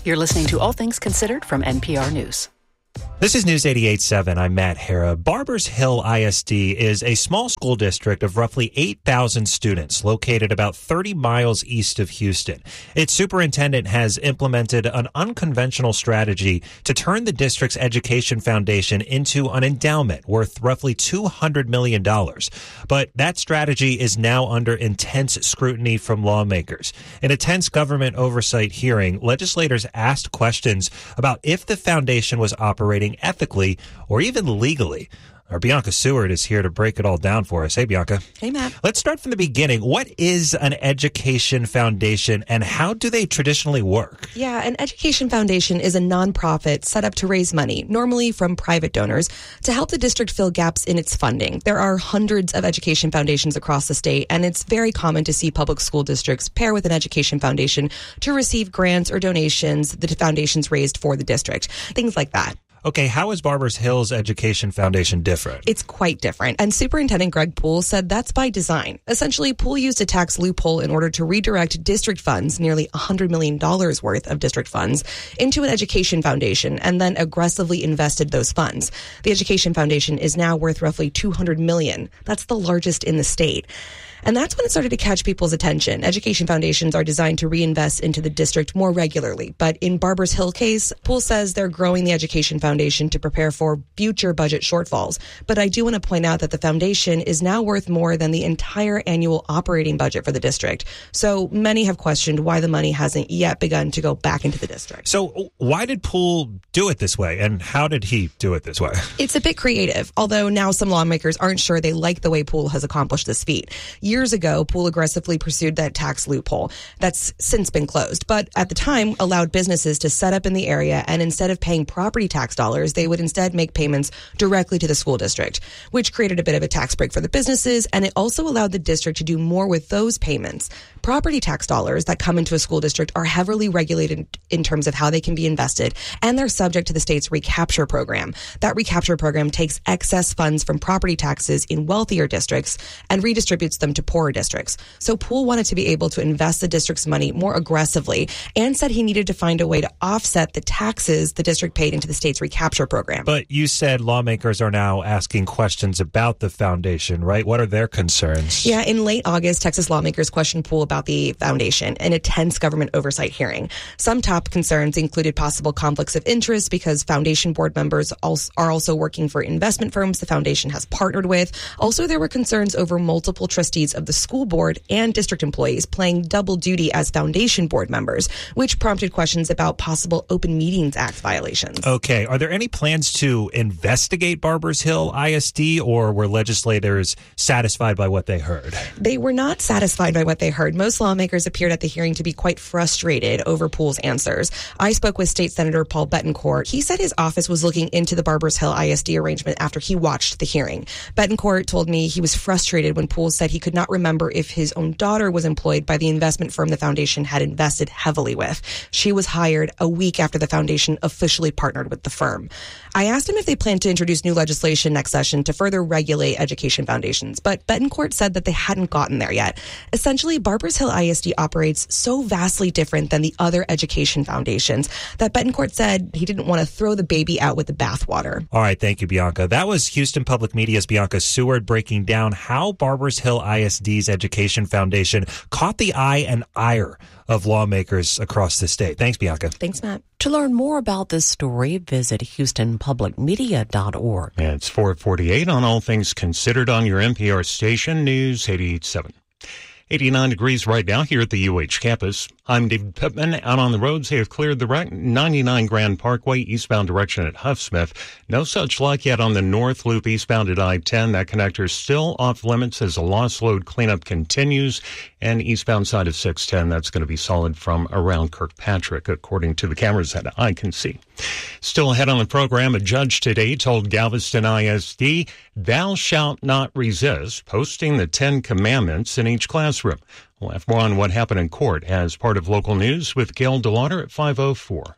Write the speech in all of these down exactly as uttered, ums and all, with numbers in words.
You're listening to All Things Considered from N P R News. This is News eighty-eight point seven. I'm Matt Hara. Barbers Hill I S D is a small school district of roughly eight thousand students located about thirty miles east of Houston. Its superintendent has implemented an unconventional strategy to turn the district's education foundation into an endowment worth roughly two hundred million dollars. But that strategy is now under intense scrutiny from lawmakers. In a tense government oversight hearing, legislators asked questions about if the foundation was operating ethically or even legally. Our Bianca Seward is here to break it all down for us. Hey, Bianca. Hey, Matt. Let's start from the beginning. What is an education foundation and how do they traditionally work? Yeah, an education foundation is a nonprofit set up to raise money, normally from private donors, to help the district fill gaps in its funding. There are hundreds of education foundations across the state, and it's very common to see public school districts pair with an education foundation to receive grants or donations the foundations raised for the district. Things like that. Okay, how is Barbers Hill's Education Foundation different? It's quite different. And Superintendent Greg Poole said that's by design. Essentially, Poole used a tax loophole in order to redirect district funds, nearly one hundred million dollars worth of district funds, into an education foundation and then aggressively invested those funds. The Education Foundation is now worth roughly two hundred million dollars. That's the largest in the state. And that's when it started to catch people's attention. Education foundations are designed to reinvest into the district more regularly. But in Barbers Hill case, Poole says they're growing the education foundation to prepare for future budget shortfalls. But I do want to point out that the foundation is now worth more than the entire annual operating budget for the district. So many have questioned why the money hasn't yet begun to go back into the district. So why did Poole do it this way? And how did he do it this way? It's a bit creative, although now some lawmakers aren't sure they like the way Poole has accomplished this feat. Years ago, Poole aggressively pursued that tax loophole that's since been closed, but at the time allowed businesses to set up in the area, and instead of paying property tax dollars, they would instead make payments directly to the school district, which created a bit of a tax break for the businesses, and it also allowed the district to do more with those payments. Property tax dollars that come into a school district are heavily regulated in terms of how they can be invested, and they're subject to the state's recapture program. That recapture program takes excess funds from property taxes in wealthier districts and redistributes them to poorer districts. So Poole wanted to be able to invest the district's money more aggressively and said he needed to find a way to offset the taxes the district paid into the state's recapture program. But you said lawmakers are now asking questions about the foundation, right? What are their concerns? Yeah, in late August, Texas lawmakers questioned Poole about the foundation in a tense government oversight hearing. Some top concerns included possible conflicts of interest because foundation board members are also working for investment firms the foundation has partnered with. Also, there were concerns over multiple trustees of the school board and district employees playing double duty as foundation board members, which prompted questions about possible Open Meetings Act violations. Okay. Are there any plans to investigate Barbers Hill I S D, or were legislators satisfied by what they heard? They were not satisfied by what they heard. Most lawmakers appeared at the hearing to be quite frustrated over Poole's answers. I spoke with State Senator Paul Bettencourt. He said his office was looking into the Barbers Hill I S D arrangement after he watched the hearing. Bettencourt told me he was frustrated when Poole said he could not remember if his own daughter was employed by the investment firm the foundation had invested heavily with. She was hired a week after the foundation officially partnered with the firm. I asked him if they plan to introduce new legislation next session to further regulate education foundations, but Bettencourt said that they hadn't gotten there yet. Essentially, Barbers Hill I S D operates so vastly different than the other education foundations that Bettencourt said he didn't want to throw the baby out with the bathwater. All right, thank you, Bianca. That was Houston Public Media's Bianca Seward breaking down how Barbers Hill I S D's Education Foundation caught the eye and ire of lawmakers across the state. Thanks, Bianca. Thanks, Matt. To learn more about this story, visit houston public media dot org. It's four forty-eight on All Things Considered on your N P R station, News eighty-eight point seven. eighty-nine degrees right now here at the U H campus. I'm David Pittman. Out on the roads, they have cleared the ninety-nine Grand Parkway eastbound direction at Huffsmith. No such luck yet on the North Loop eastbound at I ten. That connector is still off limits as the lost load cleanup continues. And eastbound side of six ten, that's going to be solid from around Kirkpatrick, according to the cameras that I can see. Still ahead on the program, a judge today told Galveston I S D, "Thou shalt not resist," posting the Ten Commandments in each classroom. We'll have more on what happened in court as part of local news with Gail DeLauder at five oh four.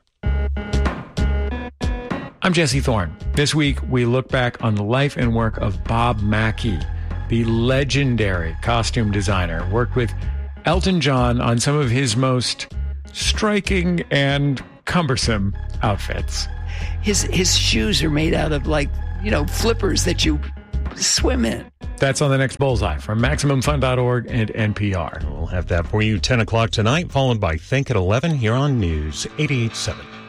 I'm Jesse Thorne. This week, we look back on the life and work of Bob Mackie, the legendary costume designer, worked with Elton John on some of his most striking and cumbersome outfits. His his shoes are made out of, like, you know, flippers that you swim in. That's on the next Bullseye from Maximum Fun dot org and N P R. We'll have that for you ten o'clock tonight, followed by Think at eleven here on News eighty-eight point seven.